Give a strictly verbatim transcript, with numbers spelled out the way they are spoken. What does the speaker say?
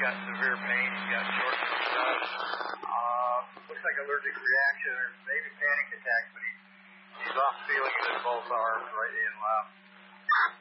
got severe pain. He's got shortness of breath. Uh, looks like allergic reaction or maybe panic attack, but he, he's off feeling it in both arms, right and left.